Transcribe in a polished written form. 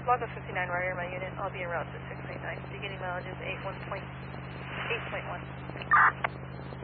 Log 59 Ryder, my unit. I'll be en route to 689. Beginning mileage is 8.1.